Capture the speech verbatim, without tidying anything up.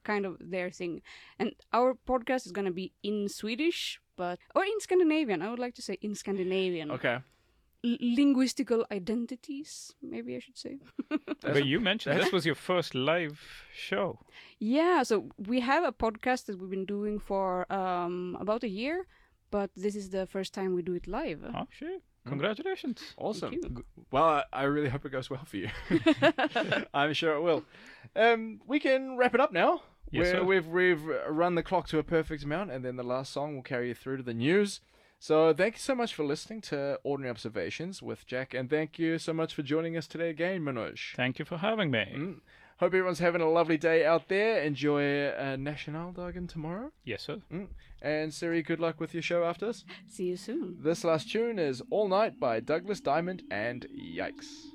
kind of their thing. And our podcast is going to be in Swedish, but or in Scandinavian. I would like to say in Scandinavian. Okay. L- linguistical identities, maybe I should say. But you mentioned this was your first live show. Yeah, so we have a podcast that we've been doing for um, about a year, but this is the first time we do it live. Oh, sure. Congratulations. Awesome. Thank you. G- Well, I, I really hope it goes well for you. I'm sure it will. Um, we can wrap it up now. Yes, We're- sir. We've we've run the clock to a perfect amount, and then the last song will carry you through to the news. So thank you so much for listening to Ordinary Observations with Jack, and thank you so much for joining us today again, Manoj. Thank you for having me. Mm. Hope everyone's having a lovely day out there. Enjoy uh, Nationaldagen tomorrow. Yes, sir. Mm. And Siri, good luck with your show after this. See you soon. This last tune is All Night by Douglas Diamond and Yikes.